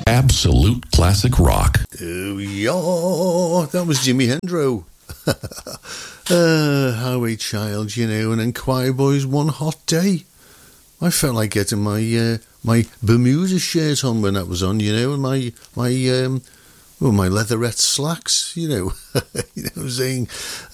Absolute classic rock. Oh, yeah, that was Jimi Hendro. Highway Child, you know, and then Choir Boys One Hot Day. I felt like getting my my Bermuda shirt on when that was on, you know, and my leatherette slacks, you know. You know what I'm saying?